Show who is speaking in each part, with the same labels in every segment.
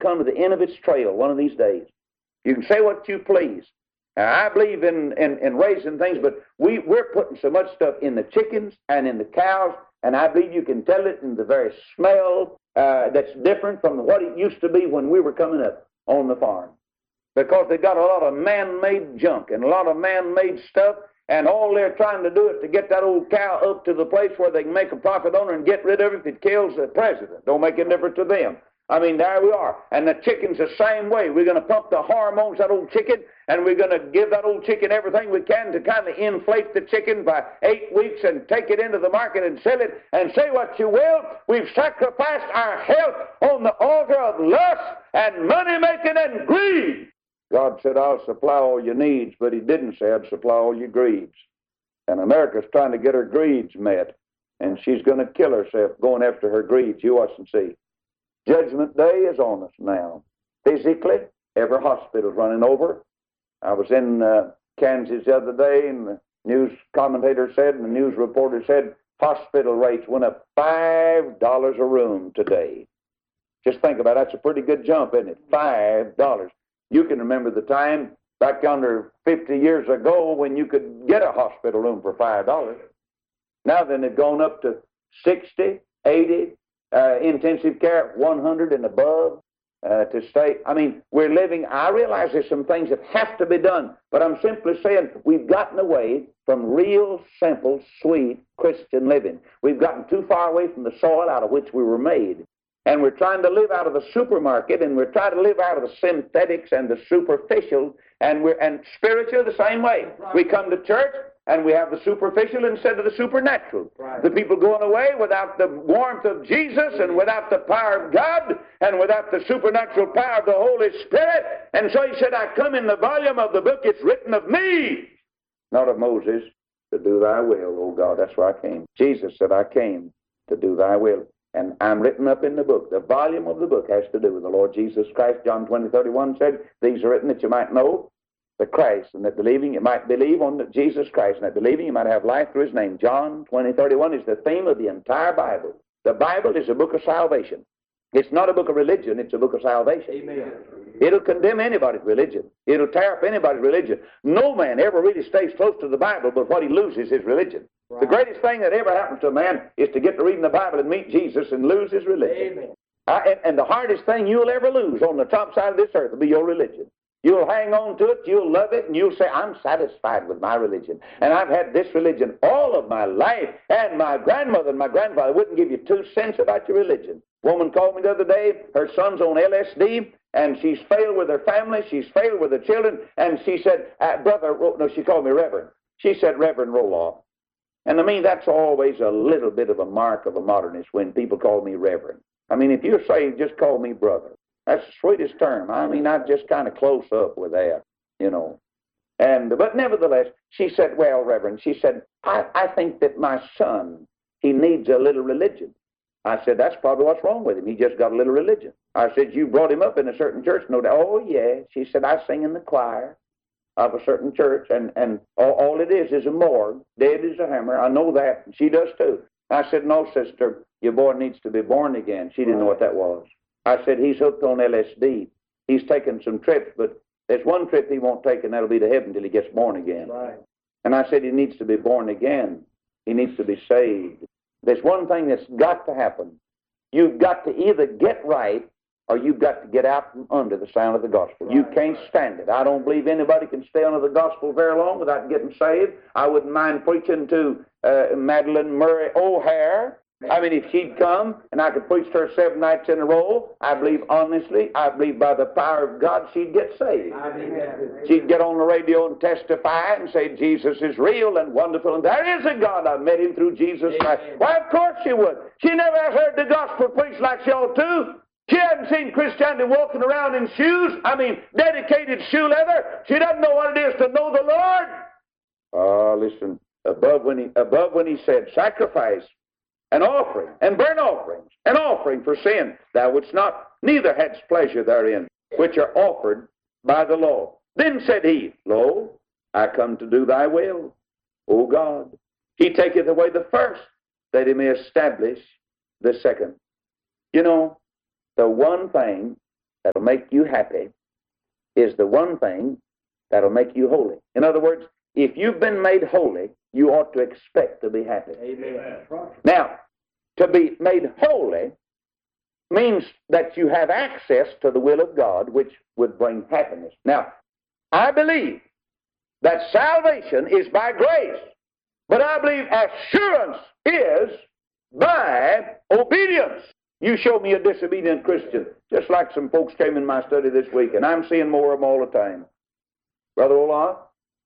Speaker 1: come to the end of its trail one of these days. You can say what you please. Now, I believe in raising things, but we're putting so much stuff in the chickens and in the cows, and I believe you can tell it in the very smell that's different from what it used to be when we were coming up on the farm. Because they've got a lot of man-made junk and a lot of man-made stuff, and all they're trying to do is to get that old cow up to the place where they can make a profit on her and get rid of it if it kills the president. Don't make a difference to them. I mean, there we are. And the chicken's the same way. We're going to pump the hormones that old chicken, and we're going to give that old chicken everything we can to kind of inflate the chicken by 8 weeks and take it into the market and sell it. And say what you will, we've sacrificed our health on the altar of lust and money-making and greed. God said, I'll supply all your needs, but he didn't say I'd supply all your greeds. And America's trying to get her greeds met, and she's going to kill herself going after her greeds. You watch and see. Judgment Day is on us now. Physically, every hospital's running over. I was in Kansas the other day, and the news commentator said, and the news reporter said, hospital rates went up $5 a room today. Just think about it. That's a pretty good jump, isn't it? $5. You can remember the time back under 50 years ago when you could get a hospital room for $5. Now then they've gone up to 60, 80, intensive care, 100 and above to stay. I mean, we're living, I realize there's some things that have to be done, but I'm simply saying we've gotten away from real, simple, sweet Christian living. We've gotten too far away from the soil out of which we were made. And we're trying to live out of the supermarket, and we're trying to live out of the synthetics and the superficial, and spiritual the same way. Right. We come to church, and we have the superficial instead of the supernatural. Right. The people going away without the warmth of Jesus, and without the power of God, and without the supernatural power of the Holy Spirit. And so he said, I come in the volume of the book, it's written of me, not of Moses, to do thy will, O God. That's where I came. Jesus said, I came to do thy will. And I'm written up in the book. The volume of the book has to do with the Lord Jesus Christ. John 20:31 said, these are written that you might know the Christ, and that believing you might believe on Jesus Christ, and that believing you might have life through his name. John 20:31 is the theme of the entire Bible. The Bible is a book of salvation. It's not a book of religion, it's a book of salvation. Amen. It'll condemn anybody's religion. It'll tear up anybody's religion. No man ever really stays close to the Bible, but what he loses is religion. Right. The greatest thing that ever happens to a man is to get to reading the Bible and meet Jesus and lose his religion. And the hardest thing you'll ever lose on the top side of this earth will be your religion. You'll hang on to it, you'll love it, and you'll say, I'm satisfied with my religion. And I've had this religion all of my life, and my grandmother and my grandfather wouldn't give you 2 cents about your religion. A woman called me the other day, her son's on LSD, and she's failed with her family, she's failed with her children, and she said, she called me Reverend. She said, Reverend Roloff. And to me, that's always a little bit of a mark of a modernist when people call me Reverend. I mean, if you're saved, just call me brother. That's the sweetest term. I mean, I'm just kind of close up with that, you know. But nevertheless, she said, well, Reverend, she said, I think that my son, he needs a little religion. I said, that's probably what's wrong with him. He just got a little religion. I said, you brought him up in a certain church? No doubt. Oh, yeah. She said, I sing in the choir of a certain church, and all it is a morgue, dead as a hammer. I know that. And she does too. I said, no, sister, your boy needs to be born again. She didn't know what that was. I said, he's hooked on LSD. He's taken some trips, but there's one trip he won't take, and that'll be to heaven till he gets born again. Right. And I said, he needs to be born again. He needs to be saved. There's one thing that's got to happen. You've got to either get right, or you've got to get out from under the sound of the gospel. Right. You can't stand it. I don't believe anybody can stay under the gospel very long without getting saved. I wouldn't mind preaching to Madeline Murray O'Hare. I mean, if she'd come and I could preach to her 7 nights in a row, I believe honestly, I believe by the power of God, she'd get saved. She'd get on the radio and testify and say Jesus is real and wonderful, and there is a God. I met him through Jesus Christ. Why, of course she would. She never has heard the gospel preached like she ought to. She hadn't seen Christianity walking around in shoes. I mean, dedicated shoe leather. She doesn't know what it is to know the Lord. Listen, above when he said sacrifice, an offering, and burnt offerings, an offering for sin, thou wouldst not, neither hadst pleasure therein, which are offered by the law. Then said he, Lo, I come to do thy will, O God. He taketh away the first, that he may establish the second. You know, the one thing that'll make you happy is the one thing that'll make you holy. In other words, if you've been made holy, you ought to expect to be happy.
Speaker 2: Amen.
Speaker 1: Now, to be made holy means that you have access to the will of God, which would bring happiness. Now, I believe that salvation is by grace, but I believe assurance is by obedience. You show me a disobedient Christian, just like some folks came in my study this week, and I'm seeing more of them all the time. Brother Olaf,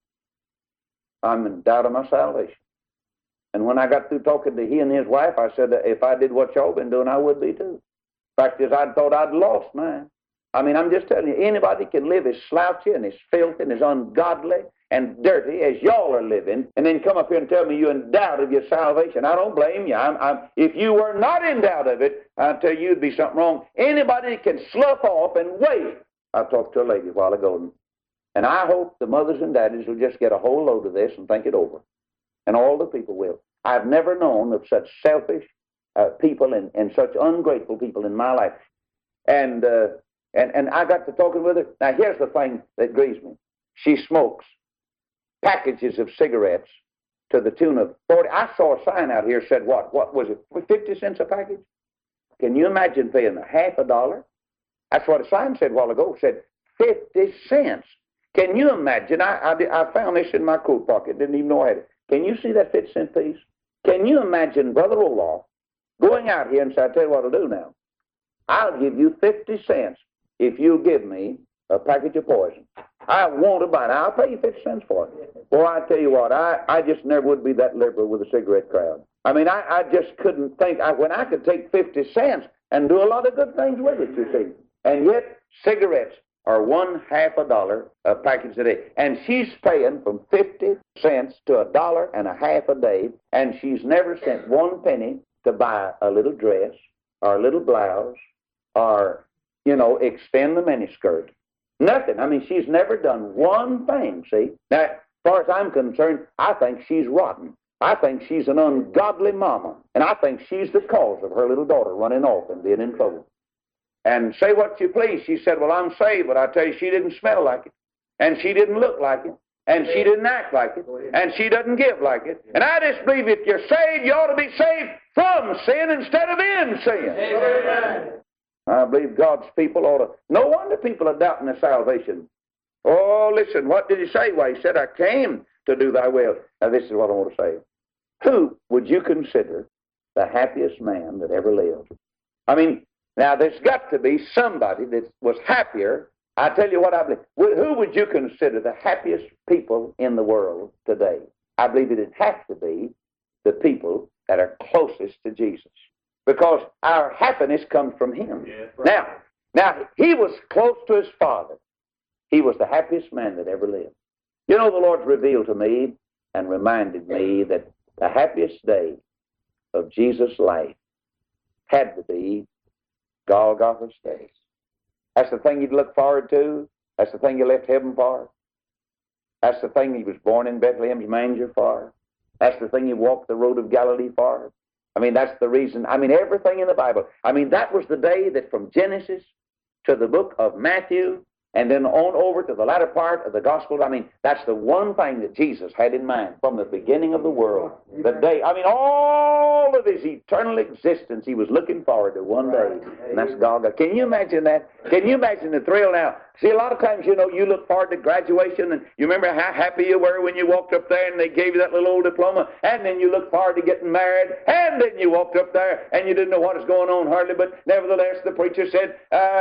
Speaker 1: I'm in doubt of my salvation. And when I got through talking to he and his wife, I said, if I did what y'all been doing, I would be too. Fact is, I thought I'd lost mine. I mean, I'm just telling you, anybody can live as slouchy and as filthy and as ungodly and dirty as y'all are living, and then come up here and tell me you're in doubt of your salvation. I don't blame you. If you were not in doubt of it, I'll tell you it'd be something wrong. Anybody can slough off and wait. I talked to a lady a while ago, and I hope the mothers and daddies will just get a whole load of this and think it over. And all the people will. I've never known of such selfish people and such ungrateful people in my life. And I got to talking with her. Now, here's the thing that grieves me. She smokes packages of cigarettes to the tune of 40. I saw a sign out here said, what was it, 50 cents a package? Can you imagine paying half a dollar? That's what a sign said a while ago. It said 50 cents. Can you imagine? I found this in my coat pocket. Didn't even know I had it. Can you see that 50-cent piece? Can you imagine Brother Olaf going out here and say, I'll tell you what I'll do now. I'll give you 50 cents if you give me a package of poison. I want to buy it. I'll pay you 50 cents for it. Boy, I tell you what, I just never would be that liberal with a cigarette crowd. I mean, I just couldn't think, when I could take 50 cents and do a lot of good things with it, you see. And yet, cigarettes are $0.50 a package a day. And she's paying from 50 cents to $1.50 a day, and she's never sent one penny to buy a little dress or a little blouse or, extend the miniskirt. Nothing. I mean, she's never done one thing, see. Now, as far as I'm concerned, I think she's rotten. I think she's an ungodly mama, and I think she's the cause of her little daughter running off and being in trouble. And say what you please. She said, well, I'm saved, but I tell you, she didn't smell like it, and she didn't look like it, and she didn't act like it, and she doesn't give like it. And I just believe if you're saved, you ought to be saved from sin instead of in sin. Amen. I believe God's people ought to. No wonder people are doubting their salvation. Oh, listen, what did he say? Well, he said, I came to do thy will. Now, this is what I want to say. Who would you consider the happiest man that ever lived? I mean, now there's got to be somebody that was happier. I tell you what I believe. Who would you consider the happiest people in the world today? I believe it'd have to be the people that are closest to Jesus. Because our happiness comes from him. Yeah, right. Now, he was close to his Father. He was the happiest man that ever lived. You know, the Lord's revealed to me and reminded me that the happiest day of Jesus' life had to be Golgotha's day. That's the thing you'd look forward to. That's the thing you left heaven for. That's the thing he was born in Bethlehem's manger for. That's the thing he walked the road of Galilee for. I mean, that's the reason. I mean, everything in the Bible. I mean, that was the day that from Genesis to the book of Matthew and then on over to the latter part of the Gospel. I mean, that's the one thing that Jesus had in mind from the beginning of the world. The day, I mean, all of his eternal existence, he was looking forward to one day, and that's Golgotha. Can you imagine that? Can you imagine the thrill now? See, a lot of times, you look forward to graduation, and you remember how happy you were when you walked up there and they gave you that little old diploma, and then you look forward to getting married, and then you walked up there and you didn't know what was going on hardly, but nevertheless the preacher said,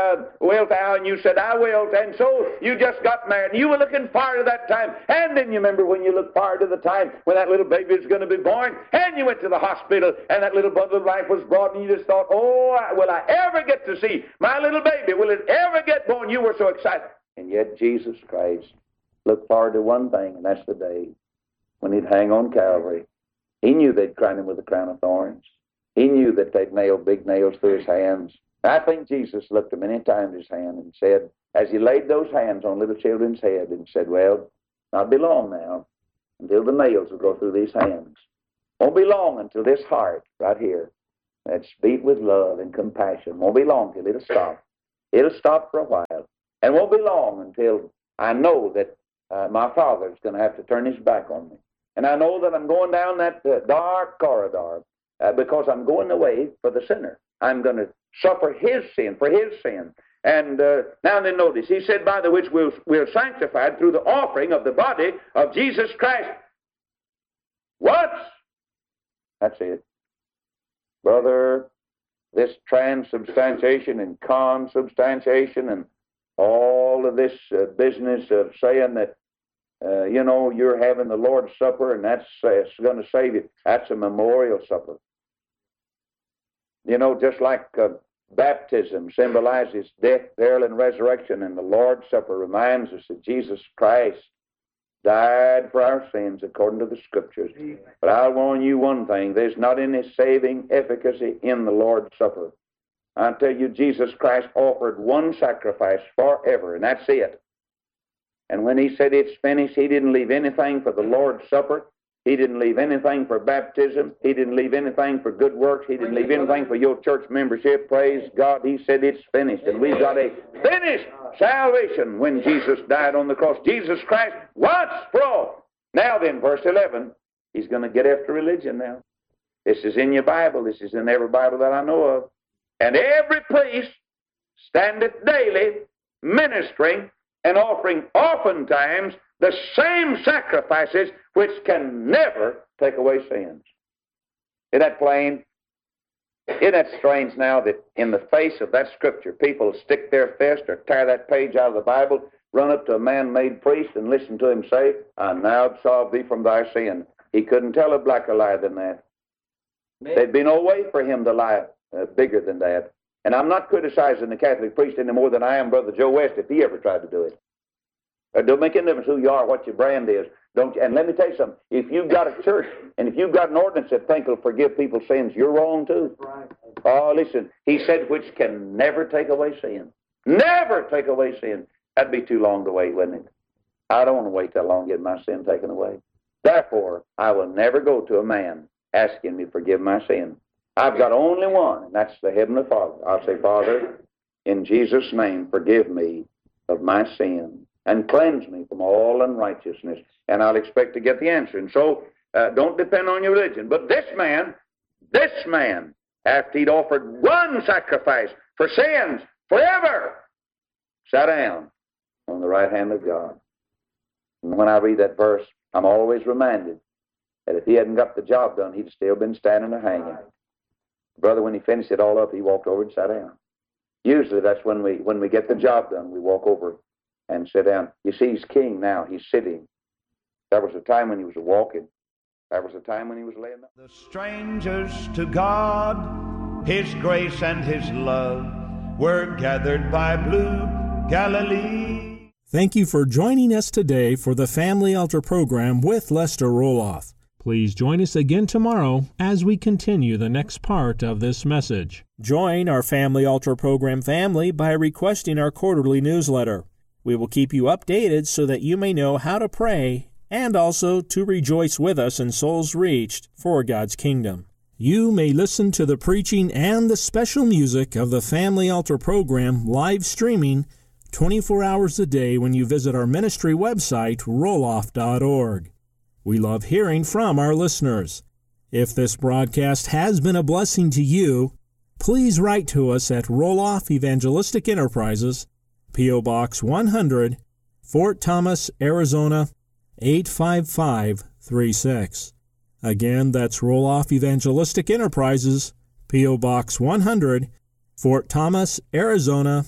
Speaker 1: wilt thou? And you said, I will. And so you just got married, and you were looking forward to that time, and then you remember when you looked forward to the time when that little baby was going to be born, and you went to the hospital, and that little bundle of life was brought, and you just thought, will I ever get to see my little baby? Will it ever get born? You were so excited. And yet Jesus Christ looked forward to one thing, and that's the day when he'd hang on Calvary. He knew they'd crown him with a crown of thorns. He knew that they'd nail big nails through his hands. I think Jesus looked at many times his hand and said, as he laid those hands on little children's head, and said, well, not be long now until the nails will go through these hands. Won't be long until this heart right here that's beat with love and compassion. Won't be long till it'll stop. It'll stop for a while. And won't be long until I know that my Father's going to have to turn his back on me. And I know that I'm going down that dark corridor because I'm going away for the sinner. I'm going to suffer his sin, for his sin. And now then notice, he said, by the which we're sanctified through the offering of the body of Jesus Christ. What? That's it. Brother, this transubstantiation and consubstantiation and all of this business of saying that, you're having the Lord's Supper and that's going to save you, that's a memorial supper. Just like baptism symbolizes death, burial, and resurrection, and the Lord's Supper reminds us that Jesus Christ died for our sins according to the Scriptures. But I'll warn you one thing, there's not any saving efficacy in the Lord's Supper. I tell you, Jesus Christ offered one sacrifice forever, and that's it. And when he said it's finished, he didn't leave anything for the Lord's Supper. He didn't leave anything for baptism. He didn't leave anything for good works. He didn't leave anything for your church membership. Praise God. He said it's finished. And we've got a finished salvation when Jesus died on the cross. Jesus Christ once for all. Now then, verse 11, he's going to get after religion now. This is in your Bible. This is in every Bible that I know of. And every priest standeth daily ministering and offering oftentimes the same sacrifices which can never take away sins. Isn't that plain? Isn't that strange now that in the face of that Scripture, people stick their fist or tear that page out of the Bible, run up to a man-made priest and listen to him say, I now absolve thee from thy sin. He couldn't tell a blacker lie than that. There'd be no way for him to lie bigger than that. And I'm not criticizing the Catholic priest any more than I am Brother Joe West if he ever tried to do it. It don't make any difference who you are, what your brand is. And let me tell you something. If you've got a church and if you've got an ordinance that think will forgive people's sins, you're wrong too. Right. Oh, listen. He said, which can never take away sin. Never take away sin. That'd be too long to wait, wouldn't it? I don't want to wait that long to get my sin taken away. Therefore, I will never go to a man asking me to forgive my sin. I've got only one, and that's the Heavenly Father. I'll say, Father, in Jesus' name, forgive me of my sin and cleanse me from all unrighteousness. And I'll expect to get the answer. And so, don't depend on your religion. But this man, after he'd offered one sacrifice for sins forever, sat down on the right hand of God. And when I read that verse, I'm always reminded that if he hadn't got the job done, he'd still been standing or hanging. Brother, when he finished it all up, he walked over and sat down. Usually that's when we get the job done, we walk over and sit down. You see, he's king now. He's sitting. There was a time when he was walking. There was a time when he was laying down.
Speaker 2: The strangers to God, his grace and his love were gathered by blue Galilee.
Speaker 3: Thank you for joining us today for the Family Altar program with Lester Roloff. Please join us again tomorrow as we continue the next part of this message. Join our Family Altar program family by requesting our quarterly newsletter. We will keep you updated so that you may know how to pray and also to rejoice with us in souls reached for God's kingdom. You may listen to the preaching and the special music of the Family Altar program live streaming 24 hours a day when you visit our ministry website, roloff.org. We love hearing from our listeners. If this broadcast has been a blessing to you, please write to us at Roloff Evangelistic Enterprises, P.O. Box 100, Fort Thomas, Arizona, 85536. Again, that's Roloff Evangelistic Enterprises, P.O. Box 100, Fort Thomas, Arizona,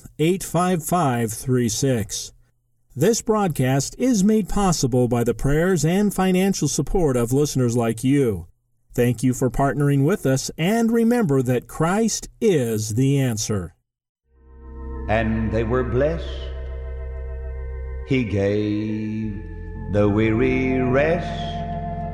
Speaker 3: 85536. This broadcast is made possible by the prayers and financial support of listeners like you. Thank you for partnering with us, and remember that Christ is the answer.
Speaker 2: And they were blessed. He gave the weary rest.